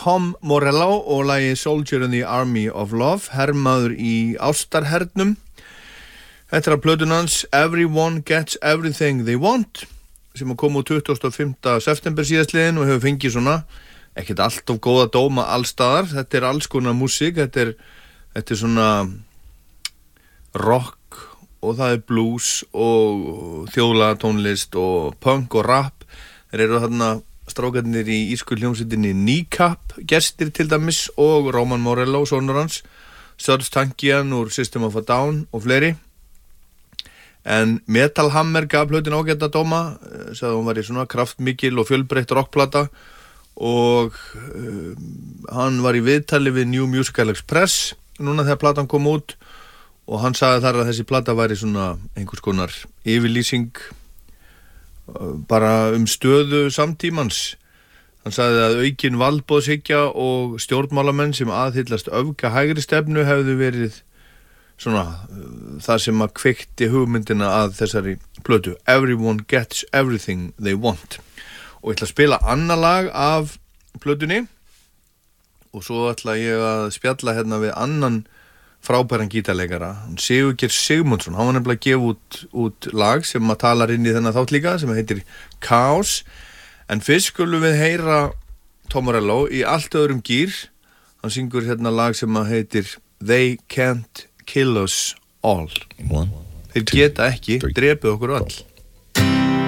Tom Morello og lagið Soldier in the Army of Love, hermaður í ástarhernum. Þetta er af plötun hans Everyone Gets Everything They Want sem kom út 25. september síðastliðin og hefur fengið svona ekkert allt of góða dóma allstaðar. Þetta er alls konar músík, þetta er svona rock og það er blues og þjóðlega tónlist og punk og rap. Þeir eru þarna strákarnir í írsku hljómsveitinni Kneecap, gestir til dæmis og Roman Morello, sonur hans, Serj Tankian úr System of a Down og fleiri. En Metal Hammer gaf plötin ágæta dóma, sagði hún var í svona kraftmikil og fjölbreytt rockplata og hann var í viðtali við New Musical Express núna þegar platan kom út og hann sagði þar að þessi plata væri svona einhvers konar yfirlýsing bara stöðu samtímans. Hann sagði að aukin valdboðshyggja og stjórnmálamenn sem aðhyllast öfga hægri stefnu hefðu verið svona það sem að kveikti hugmyndina að þessari plötu Everyone Gets Everything They Want. Og ég ætla að spila annað lag af plötunni og svo ætla ég að spjalla hérna við annan frábæran gítarleikara, Sigurgeir Sigmundsson. Hann var nefnilega að gefa út lag sem að talar inn í þennan þátt líka sem heitir Chaos. En fyrst skulum við heyra Tom Morello í allt öðrum gír. Hann syngur hérna lag sem að heitir They Can't Kill Us All. Þeir geta ekki drepið okkur öll.